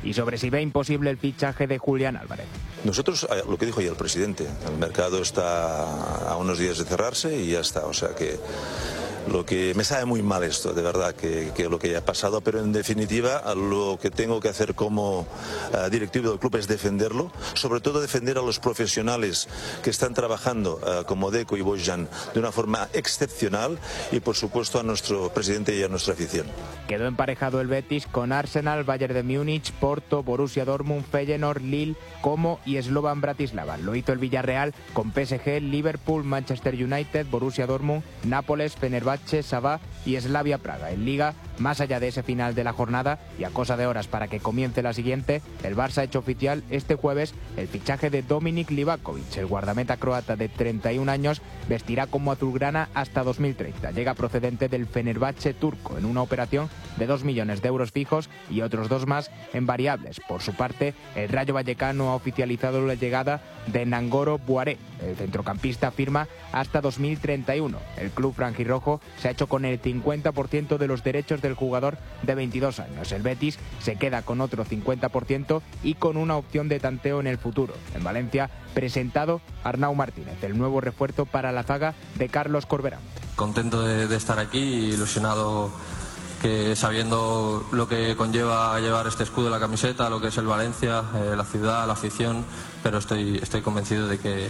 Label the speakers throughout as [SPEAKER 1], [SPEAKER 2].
[SPEAKER 1] y sobre si ve imposible el fichaje de Julián Álvarez.
[SPEAKER 2] Nosotros, lo que dijo ya el presidente, el mercado está a unos días de cerrarse y ya está, o sea que lo que me sabe muy mal esto, de verdad, que lo que haya pasado, pero en definitiva lo que tengo que hacer como directivo del club es defenderlo, sobre todo defender a los profesionales que están trabajando como Deco y Bojan de una forma excepcional y por supuesto a nuestro presidente y a nuestra afición.
[SPEAKER 1] Quedó emparejado el Betis con Arsenal, Bayern de Múnich, Porto, Borussia Dortmund, Feyenoord, Lille, Como y Slovan Bratislava. Lo hizo el Villarreal con PSG, Liverpool, Manchester United, Borussia Dortmund, Nápoles, Fenerbahce, Sabah y Slavia Praga. En Liga, más allá de ese final de la jornada y a cosa de horas para que comience la siguiente, el Barça ha hecho oficial este jueves el fichaje de Dominik Livakovic. El guardameta croata de 31 años vestirá como azulgrana hasta 2030. Llega procedente del Fenerbahce turco en una operación de 2 millones de euros fijos y otros 2 más en variables. Por su parte, el Rayo Vallecano ha oficializado la llegada de Nangolo Buaré. El centrocampista firma hasta 2031. El club franjirrojo se ha hecho con el 50% de los derechos del jugador de 22 años. El Betis se queda con otro 50% y con una opción de tanteo en el futuro. En Valencia, presentado Arnau Martínez, el nuevo refuerzo para la zaga de Carlos Corberán.
[SPEAKER 3] Contento de estar aquí, ilusionado, que sabiendo lo que conlleva llevar este escudo en la camiseta, lo que es el Valencia, la ciudad, la afición, pero estoy convencido de que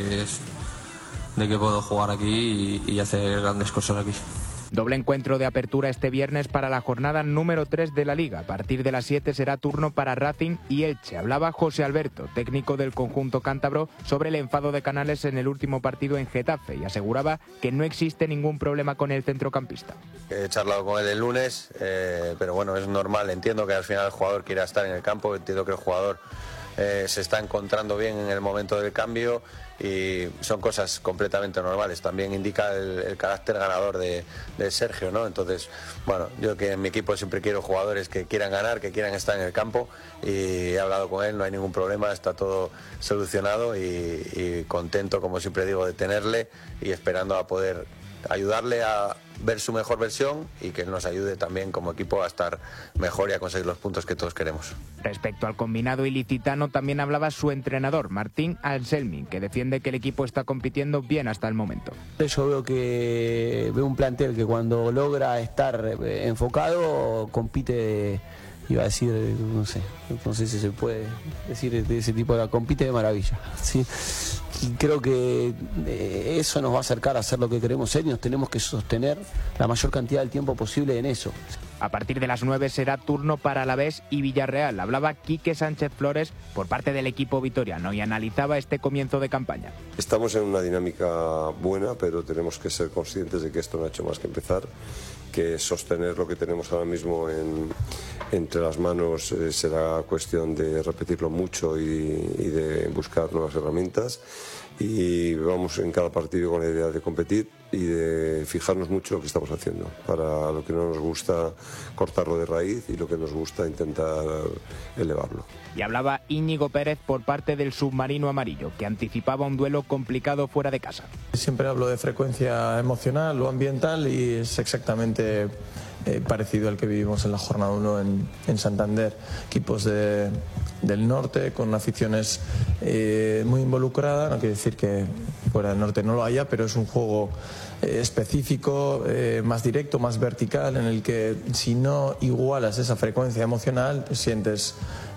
[SPEAKER 3] puedo jugar aquí y hacer grandes cosas aquí.
[SPEAKER 1] Doble encuentro de apertura este viernes para la jornada número 3 de la Liga. A partir de las 7 será turno para Racing y Elche. Hablaba José Alberto, técnico del conjunto cántabro, sobre el enfado de Canales en el último partido en Getafe y aseguraba que no existe ningún problema con el centrocampista.
[SPEAKER 4] He charlado con él el lunes, pero bueno, es normal. Entiendo que al final el jugador quiera estar en el campo, entiendo que el jugador se está encontrando bien en el momento del cambio y son cosas completamente normales. También indica el carácter ganador de Sergio, ¿no? Entonces, bueno, yo que en mi equipo siempre quiero jugadores que quieran ganar, que quieran estar en el campo y he hablado con él, no hay ningún problema, está todo solucionado y contento, como siempre digo, de tenerle y esperando a poder ayudarle a ver su mejor versión y que nos ayude también como equipo a estar mejor y a conseguir los puntos que todos queremos.
[SPEAKER 1] Respecto al combinado ilicitano también hablaba su entrenador, Martín Anselmi, que defiende que el equipo está compitiendo bien hasta el momento.
[SPEAKER 5] Yo veo un plantel que cuando logra estar enfocado compite, iba a decir, no sé si se puede decir de ese tipo, compite de maravilla, ¿sí? Y creo que eso nos va a acercar a hacer lo que queremos ser y nos tenemos que sostener la mayor cantidad del tiempo posible en eso.
[SPEAKER 1] A partir de las 9 será turno para Alavés y Villarreal. Hablaba Quique Sánchez Flores por parte del equipo vitoriano y analizaba este comienzo de campaña.
[SPEAKER 6] Estamos en una dinámica buena, pero tenemos que ser conscientes de que esto no ha hecho más que empezar, que sostener lo que tenemos ahora mismo entre las manos será cuestión de repetirlo mucho y de buscar nuevas herramientas. Y vamos en cada partido con la idea de competir y de fijarnos mucho en lo que estamos haciendo. Para lo que no nos gusta, cortarlo de raíz, y lo que nos gusta, intentar elevarlo.
[SPEAKER 1] Y hablaba Íñigo Pérez por parte del submarino amarillo, que anticipaba un duelo complicado fuera de casa.
[SPEAKER 7] Siempre hablo de frecuencia emocional o ambiental y es exactamente parecido al que vivimos en la jornada 1 en Santander. Equipos del norte con aficiones muy involucradas, no quiere decir que fuera del norte no lo haya, pero es un juego específico, más directo, más vertical, en el que si no igualas esa frecuencia emocional te sientes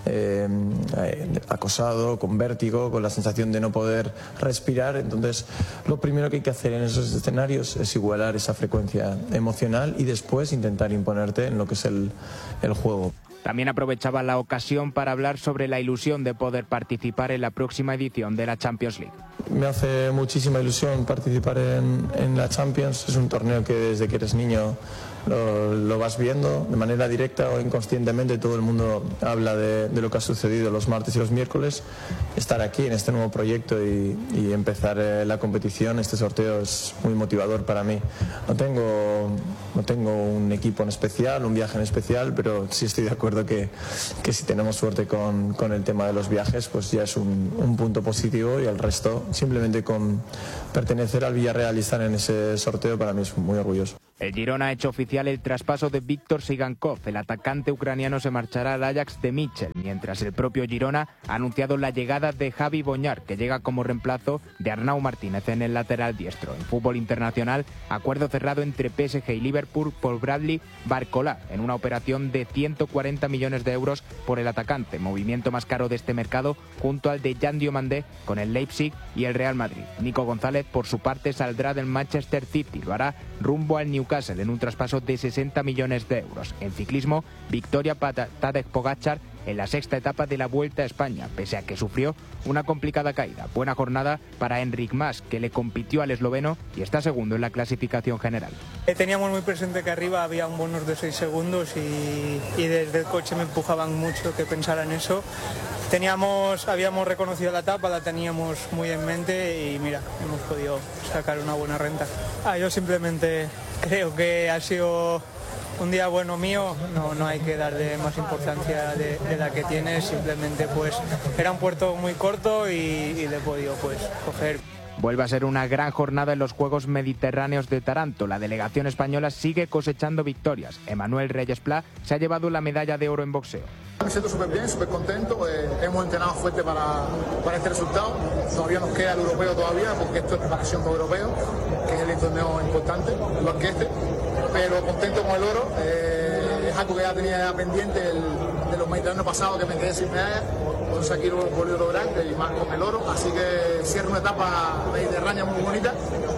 [SPEAKER 7] acosado, con vértigo, con la sensación de no poder respirar. Entonces lo primero que hay que hacer en esos escenarios es igualar esa frecuencia emocional y después intentar imponerte en lo que es el juego.
[SPEAKER 1] También aprovechaba la ocasión para hablar sobre la ilusión de poder participar en la próxima edición de la Champions League.
[SPEAKER 7] Me hace muchísima ilusión participar en la Champions. Es un torneo que desde que eres niño lo vas viendo de manera directa o inconscientemente. Todo el mundo habla de lo que ha sucedido los martes y los miércoles. Estar aquí en este nuevo proyecto y empezar la competición, este sorteo, es muy motivador para mí. No tengo un equipo en especial, un viaje en especial, pero sí estoy de acuerdo que si tenemos suerte con el tema de los viajes, pues ya es un punto positivo, y el resto, simplemente con pertenecer al Villarreal y estar en ese sorteo, para mí es muy orgulloso.
[SPEAKER 1] El Girona ha hecho oficial el traspaso de Víctor Sigankov. El atacante ucraniano se marchará al Ajax de Mitchell, mientras el propio Girona ha anunciado la llegada de Javi Boñar, que llega como reemplazo de Arnau Martínez en el lateral diestro. En fútbol internacional, acuerdo cerrado entre PSG y Liverpool por Bradley Barcola, en una operación de 140 millones de euros por el atacante, movimiento más caro de este mercado junto al de Jan Diomandé con el Leipzig y el Real Madrid. Nico González, por su parte, saldrá del Manchester City, lo hará rumbo al Newcastle en un traspaso de 60 millones de euros. En ciclismo, victoria para Tadej Pogačar en la sexta etapa de la Vuelta a España, pese a que sufrió una complicada caída. Buena jornada para Enric Mas, que le compitió al esloveno y está segundo en la clasificación general.
[SPEAKER 8] Teníamos muy presente que arriba había un bonus de 6 segundos y desde el coche me empujaban mucho que pensara en eso. Habíamos reconocido la etapa, la teníamos muy en mente y mira, hemos podido sacar una buena renta. Yo simplemente creo que ha sido un día bueno mío, no hay que darle más importancia de la que tiene, simplemente pues era un puerto muy corto y le he podido pues coger.
[SPEAKER 1] Vuelve a ser una gran jornada en los Juegos Mediterráneos de Taranto. La delegación española sigue cosechando victorias. Emanuel Reyes Pla se ha llevado la medalla de oro en boxeo.
[SPEAKER 9] Me siento súper bien, súper contento. Hemos entrenado fuerte para este resultado. Todavía nos queda el europeo todavía, porque esto es preparación para el europeo, que es el torneo importante, igual que este. Pero contento con el oro. Es algo que ya tenía pendiente de los mediterráneos pasados, que me quedé sin medalla. Entonces aquí lo he podido lograr y más con el oro. Así que cierro una etapa mediterránea muy bonita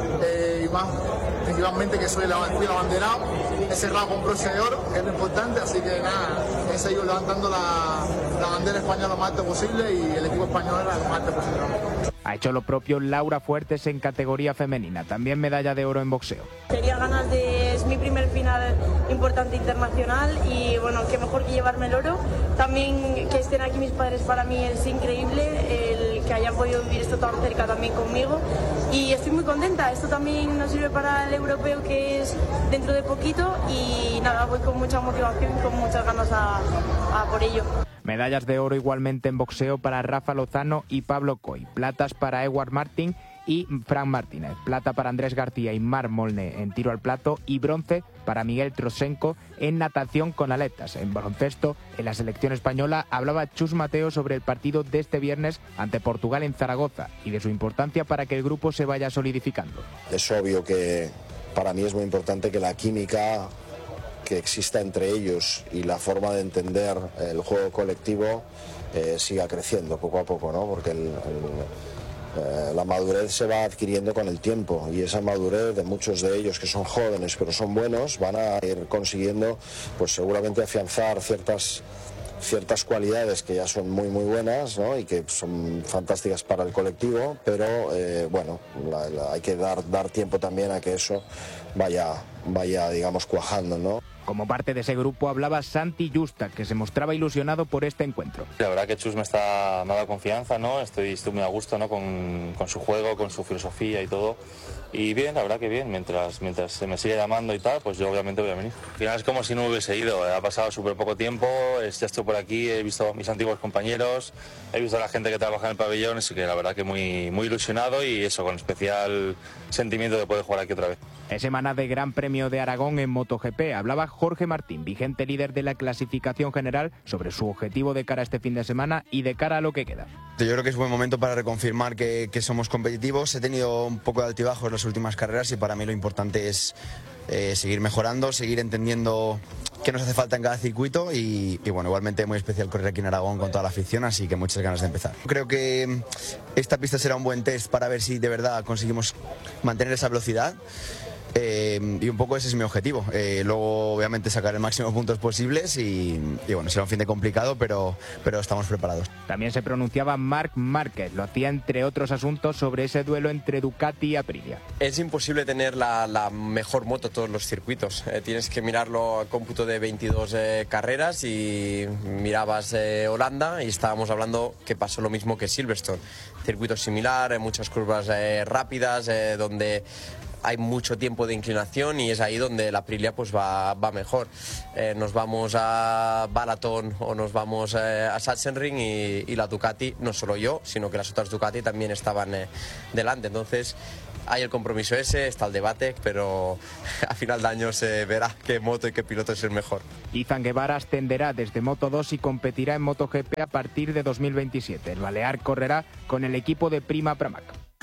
[SPEAKER 9] y más principalmente que fui el abanderado. He cerrado con broche de oro, que es lo importante. Así que nada, he seguido levantando la bandera española lo más alto posible y el equipo español lo más alto posible.
[SPEAKER 1] Ha hecho lo propio Laura Fuertes en categoría femenina, también medalla de oro en boxeo.
[SPEAKER 10] Tenía ganas es mi primer final importante internacional y bueno, qué mejor que llevarme el oro. También que estén aquí mis padres para mí es increíble, el que hayan podido vivir esto tan cerca también conmigo y estoy muy contenta. Esto también nos sirve para el europeo que es dentro de poquito y nada, voy con mucha motivación y con muchas ganas a por ello.
[SPEAKER 1] Medallas de oro igualmente en boxeo para Rafa Lozano y Pablo Coy. Platas para Edward Martin y Frank Martínez. Plata para Andrés García y Marc Molné en tiro al plato. Y bronce para Miguel Trosenko en natación con aletas. En baloncesto, en la selección española, hablaba Chus Mateo sobre el partido de este viernes ante Portugal en Zaragoza y de su importancia para que el grupo se vaya solidificando.
[SPEAKER 11] Es obvio que para mí es muy importante que la química que exista entre ellos y la forma de entender el juego colectivo siga creciendo poco a poco, ¿no? Porque la madurez se va adquiriendo con el tiempo y esa madurez de muchos de ellos que son jóvenes pero son buenos van a ir consiguiendo pues seguramente afianzar ciertas cualidades que ya son muy buenas, ¿no? Y que son fantásticas para el colectivo, pero bueno, hay que dar tiempo también a que eso vaya digamos cuajando, ¿no?
[SPEAKER 1] Como parte de ese grupo hablaba Santi Justa, que se mostraba ilusionado por este encuentro.
[SPEAKER 12] La verdad que Chus me ha dado confianza, ¿no? Estoy muy a gusto, ¿no? Con su juego, con su filosofía y todo. Y bien, la verdad que bien, mientras se me sigue llamando y tal, pues yo obviamente voy a venir. Al final es como si no hubiese ido, ha pasado súper poco tiempo, ya estoy por aquí, he visto a mis antiguos compañeros, he visto a la gente que trabaja en el pabellón, así que la verdad que muy ilusionado y eso, con especial sentimiento de poder jugar aquí otra vez.
[SPEAKER 1] Es semana de Gran Premio de Aragón en MotoGP. Hablaba Jorge Martín, vigente líder de la clasificación general, sobre su objetivo de cara a este fin de semana y de cara a lo que queda.
[SPEAKER 13] Yo creo que es buen momento para reconfirmar que somos competitivos. He tenido un poco de altibajos en las últimas carreras y para mí lo importante es seguir mejorando, seguir entendiendo qué nos hace falta en cada circuito y bueno, igualmente muy especial correr aquí en Aragón con toda la afición, así que muchas ganas de empezar. Creo que esta pista será un buen test para ver si de verdad conseguimos mantener esa velocidad. Y un poco ese es mi objetivo. Luego obviamente sacar el máximo de puntos posibles y bueno, será un fin de complicado, pero estamos preparados.
[SPEAKER 1] También se pronunciaba Marc Márquez, lo hacía entre otros asuntos sobre ese duelo entre Ducati y Aprilia.
[SPEAKER 14] Es imposible tener la mejor moto en todos los circuitos, tienes que mirarlo a cómputo de 22 carreras y mirabas Holanda y estábamos hablando que pasó lo mismo que Silverstone, circuito similar, muchas curvas rápidas donde hay mucho tiempo de inclinación y es ahí donde la Aprilia pues va mejor. Nos vamos a Balaton o nos vamos a Sachsenring y la Ducati, no solo yo, sino que las otras Ducati también estaban delante. Entonces hay el compromiso ese, está el debate, pero a final de año se verá qué moto y qué piloto es el mejor.
[SPEAKER 1] Izan Guevara ascenderá desde Moto2 y competirá en MotoGP a partir de 2027. El balear correrá con el equipo de Prima Pramac.